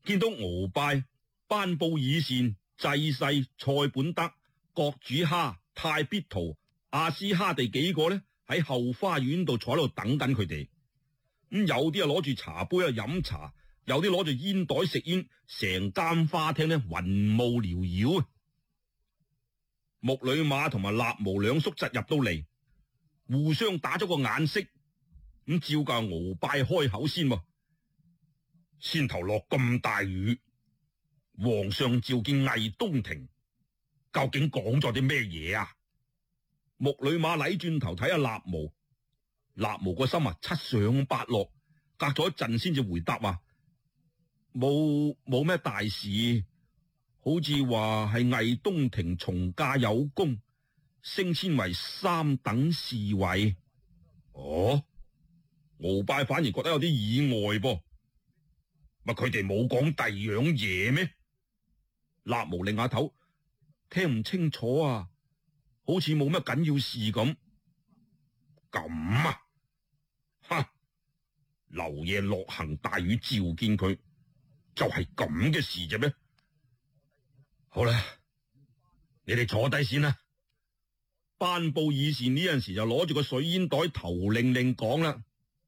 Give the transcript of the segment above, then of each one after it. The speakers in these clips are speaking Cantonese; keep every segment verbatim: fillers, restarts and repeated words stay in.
見到鰲拜、班布爾善、濟世、塞本德、郭主哈、泰必圖、阿斯哈地幾個呢，喺後花園度坐喺度等緊佢哋。咁有啲啊攞住茶杯啊飲茶，有啲攞住煙袋食煙，成間花廳呢雲霧繚繞啊！木里馬同埋納毛兩叔侄入到嚟，互相打咗個眼色。咁照教鰲拜開口先喎，先頭落咁大雨，皇上召見魏東庭，究竟講咗啲咩嘢啊？木里馬禮轉頭睇下納毛，納毛個心啊七上八落，隔咗一陣先至回答話：冇冇咩大事，好似話係魏東庭從駕有功，升遷為三等侍衛。哦，鰲拜反而覺得有啲意外噃，乜佢哋冇講第二樣嘢咩？納毛擰下頭，聽唔清楚啊，好似冇乜緊要事咁。咁啊，哈！劉爺落行大雨召見佢，就係咁嘅事啫咩？好啦，你哋坐低先啦。班布爾善呢陣時就攞住個水煙袋，頭令令講啦。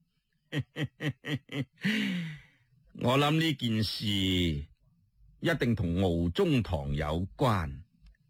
我諗呢件事一定同敖中堂有關，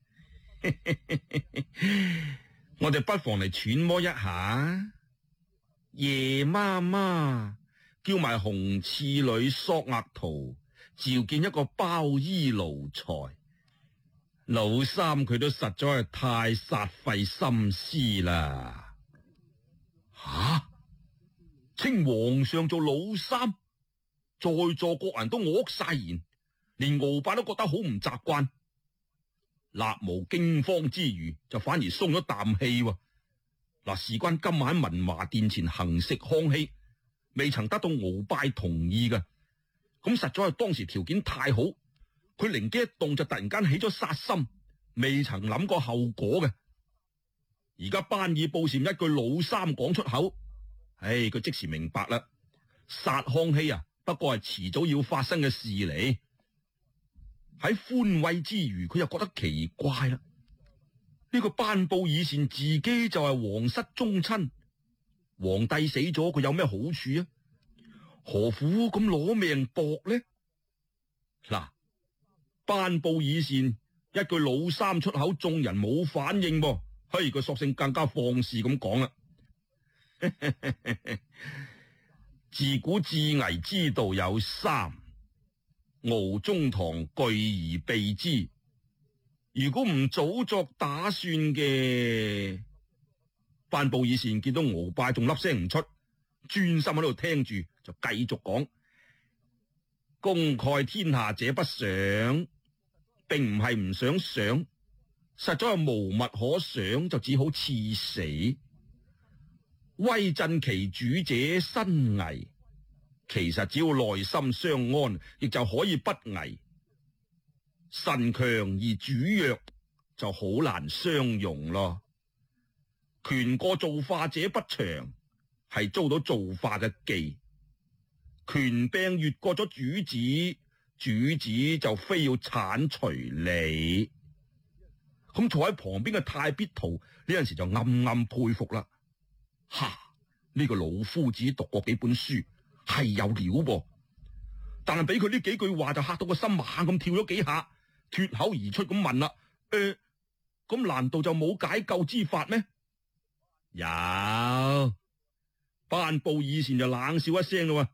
我哋不妨嚟揣摩一下。夜媽媽叫埋紅刺女索額圖召見一個包衣奴才，老三佢都實在係太煞費心思啦。吓！稱皇上做老三，在座各人都愕晒然，連鰲拜都覺得好唔習慣。納毛驚慌之餘，就反而鬆咗啖氣。嗱，事關今晚喺文華殿前行食康熙，未曾得到鰲拜同意嘅，咁實在係當時條件太好，佢靈機一動就突然間起咗殺心，未曾諗過後果嘅。而家班爾布善一句老三講出口，唉，佢即時明白啦，殺康熙啊，不過係遲早要發生嘅事嚟。喺寬慰之餘，佢又覺得奇怪啦。呢個班布爾善自己就係皇室宗親，皇帝死咗，佢有咩好處啊？何苦咁攞命搏呢？嗱，班布爾善一句老三出口，眾人冇反應噃，嘿，佢索性更加放肆咁講啦。自古治危之道有三，敖中堂據而避之。如果唔早作打算嘅，班布爾善見到鰲拜仲粒聲唔出，專心喺度聽住，就繼續講：功蓋天下者不想，並唔係唔想想，實在係無物可想，就只好賜死。威震其主者身危，其實只要內心相安，亦就可以不危。神強而主弱，就好難相容咯。權過造化者不祥，係遭到造化嘅忌。權柄越過咗主子，主子就非要鏟除你。咁坐喺旁邊嘅泰必圖呢陣時就暗暗佩服啦。哈！呢、這個老夫子讀過幾本書，係有料噃。但係俾佢呢幾句話就嚇到個心猛咁跳咗幾下，脫口而出咁問啦：誒、呃，咁難道就冇解救之法咩？有。班布爾善就冷笑一聲咯，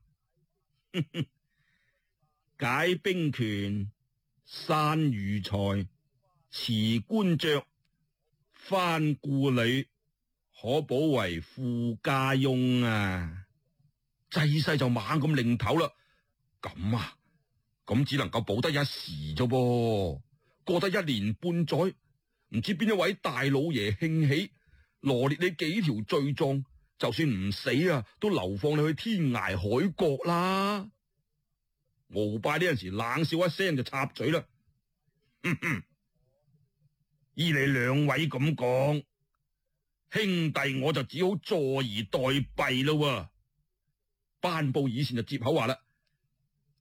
解兵權、散餘財、辭官爵、翻故里，可補為富家翁啊！濟世就猛咁擰頭啦。咁啊，咁只能夠保得一時啫噃，過得一年半載，唔知邊一位大老爺興起羅列你幾條罪狀，就算唔死啊，都流放你去天涯海角啦。鰲拜呢陣時冷笑一聲就插嘴啦，哼哼，依你兩位咁講，兄弟我就只好坐而待斃咯。班布爾善就接口話啦：